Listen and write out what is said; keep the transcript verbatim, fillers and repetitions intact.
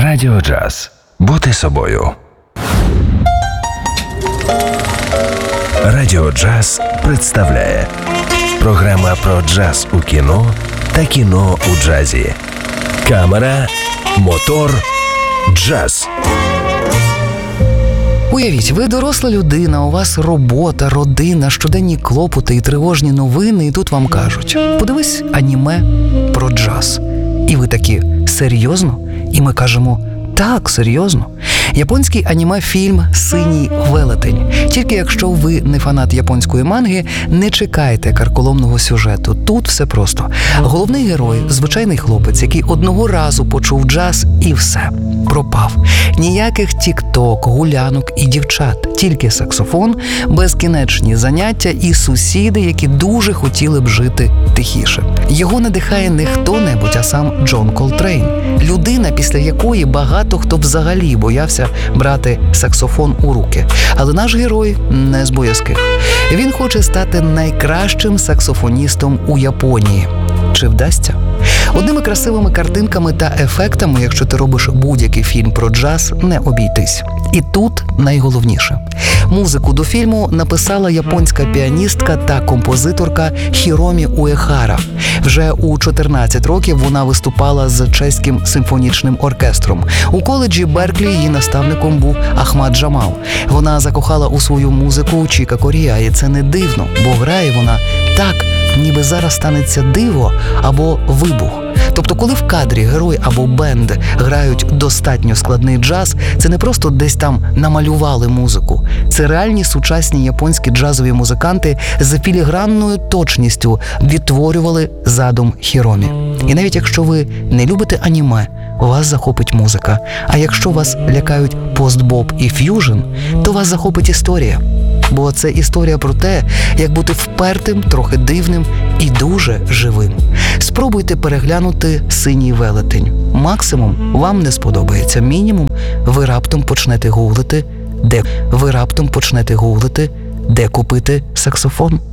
Радіо Джаз. Бути собою. Радіо Джаз представляє програма про джаз у кіно та кіно у джазі. Камера, мотор, джаз. Уявіть, ви доросла людина, у вас робота, родина, щоденні клопоти і тривожні новини, і тут вам кажуть: подивись аніме про джаз. І ви такі: серйозно? І ми кажемо: так, серйозно. Японський аніме-фільм «Синій велетень». Тільки якщо ви не фанат японської манги, не чекайте карколомного сюжету. Тут все просто. Головний герой – звичайний хлопець, який одного разу почув джаз і все. Пропав. Ніяких тік-ток, гулянок і дівчат. Тільки саксофон, безкінечні заняття і сусіди, які дуже хотіли б жити тихіше. Його надихає не хто-небудь, а сам Джон Колтрейн. Людина, після якої багато хто взагалі боявся брати саксофон у руки. Але наш герой не з боязких. Він хоче стати найкращим саксофоністом у Японії. Чи вдасться? Одними красивими картинками та ефектами, якщо ти робиш будь-який фільм про джаз, не обійтись. І тут найголовніше. Музику до фільму написала японська піаністка та композиторка Хіромі Уехара. Вже у чотирнадцять років вона виступала з чеським симфонічним оркестром. У коледжі Берклі її наставником був Ахмад Джамал. Вона закохала у свою музику Чіка Корія, і це не дивно, бо грає вона так, ніби зараз станеться диво або вибух. Тобто, коли в кадрі герой або бенд грають достатньо складний джаз, це не просто десь там намалювали музику. Це реальні сучасні японські джазові музиканти з філігранною точністю відтворювали задум Хіромі. І навіть якщо ви не любите аніме, вас захопить музика. А якщо вас лякають постбоп і ф'южн, то вас захопить історія. Бо це історія про те, як бути впертим, трохи дивним і дуже живим. Спробуйте переглянути «Синій велетень». Максимум вам не сподобається. Мінімум ви раптом почнете гуглити, де ви раптом почнете гуглити, де купити саксофон.